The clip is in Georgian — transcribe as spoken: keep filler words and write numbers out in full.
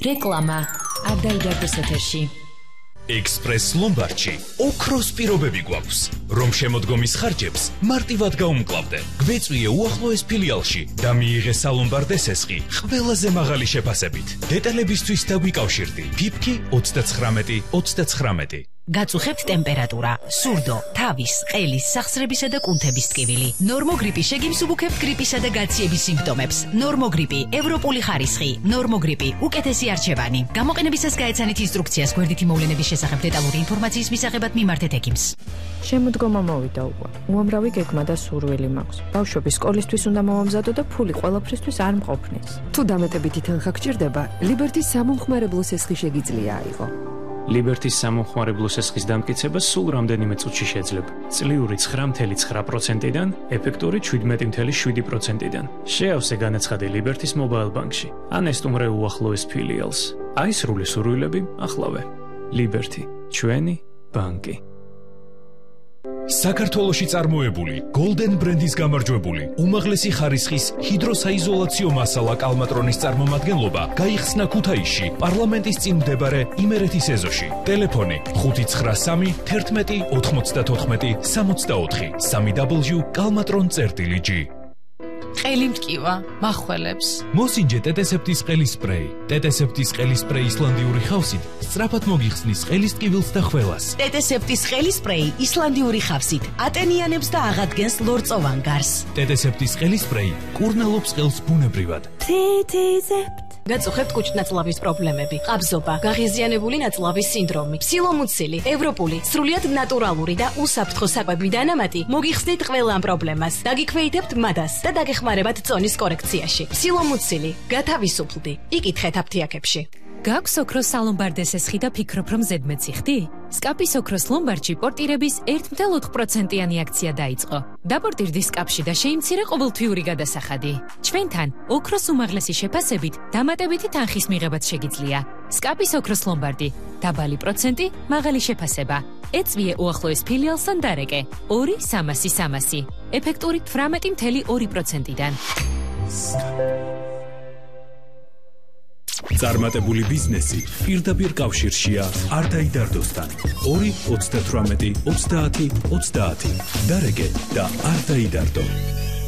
რეკლამა არ დაიდარდოს ეთერში. Express Lombardში ოქროს პირობები გვაქვს, რომ შემოდგომის ხარჯებს მარტივად გაუმკლავდე. გვეწვიე უახლოეს ფილიალში და მიიღე სალომბარდე სესხი ყველაზე მაღალი შეფასებით. დეტალებისთვის დაგვიკავშირდი. ფიფკი ოცდაცხრამეტი ოცდაცხრამეტი. გაწუხებთ ტემპერატურა, სურდო, თავის, ყელის, სახსრებისა და კუნთების ტკივილი. ნორმოგრიპი შეგიმსუბუქებთ გრიპისა და გაციების სიმპტომებს. ნორმოგრიპი, ევროპული ხარისხი, ნორმოგრიპი, უკეთესი არჩევანი. გამოყენებისას გაეცანით ინსტრუქციას გვერდითი მოვლენების შესახებ დეტალური ინფორმაციის მისაღებად მიმართეთ ექიმს. შემოდგომა მოვიდა უკვე. უამრავი გეგმა და სურვილი მაქვს. ბავშვობის სკოლისთვის უნდა მოვამზადო და ფული ყველაფრისთვის არ მყოფნის. თუ დამეტებითი თანხა გჭირდება, ლიბერტის სამომხმარებლო სესხი შეგიძლია აიღო. ლიბერტის სამომხმარებლო სესხის დამტკიცება სულ რამდენიმე წუთში შეძლება. წლიური ცხრა წუთი ცხრა პროცენტიდან, ეფექტური შვიდმეტი წუთი შვიდი პროცენტიდან. შეავსე განაცხადი ლიბერტის მობაილ ბანკში. ან ესტუმრე უახლოეს ფილიალს. აი სრული სურვილები ახლავე. ლიბერტი, ჩვენი ბანკი. საქართველოში წარმოებული Golden ბრენდის გამარჯვებული უმაღლესი ხარისხის ჰიდროსაიზოლაციო მასალა კალმატრონის წარმომადგენლობა გაიხსნა ქუთაისში პარლამენტის წინ მდებარე იმერეთის ეზოში. ტელეფონი ხუთი ცხრა სამი თერთმეტი ოთხმოცდათოთხმეტი სამოცდაოთხი სამი დაბლიუ კალმატრონ წერტილი ჯი. ყელი მტკივა, მახველებს. მოსინჯე ტეტესეპტის ყელის სპრეი. ტეტესეპტის ყელის სპრეი ისლანდიური ხავსით სწრაფად მოგიხსნის ყელის ტკივილს და ხველას. ტეტესეპტის ყელის სპრეი ისლანდიური ხავსით ატენიანებს და აღადგენს ლორწოვან გარს. ტეტესეპტის ყელის სპრეი კურნალობს ყელს ბუნებრივად. ტეტესეპტ გაწუხებთ კუჭ-ნაწლავის პრობლემები, ყაბზობა, გაღიზიანებული ნაწლავის სინდრომი, სილომუცილი, ევროპული, სრულიად ნატურალური და უსაფრთხო საკვები დანამატი მოგიხსნით ყველა ამ პრობლემას. დაგიქვეითებთ მადას და დაგეხმარებათ წონის კორექციაში. სილომუცილი, გათავისუფლდი. იკითხეთ აფთიაქებში. გაქვს ოქროს სალომბარდე სესხი და ფიქრობ რომ ზედმეტი ხდი? სკაპის ოქროს ლომბარდში პორტირების ერთი წუთი ოთხ პროცენტიანი აქცია დაიწყო. დაპორტირდი სკაპში და შეიმცირე ყოველთვიური გადასახადი. ჩვენთან ოქროს უმაღლესი შეფასებით დამატებითი თანხის მიღებაც შეგიძლია. სკაპის ოქროს ლომბარდი, დაბალი პროცენტი, მაღალი შეფასება. ეწვიე უახლოეს ფილიალს ან დარეკე. ორი სამასი სამასი. ეფექტური თვრამეტი წუთი ორი პროცენტიდან. წარმატებული ბიზნესი პირდაპირ კავშირშია არ დაიდარდოსთან. ორი ოცდათვრამეტი ოცდაათი ოცდაათი. დარეკე და არ დაიდარდო.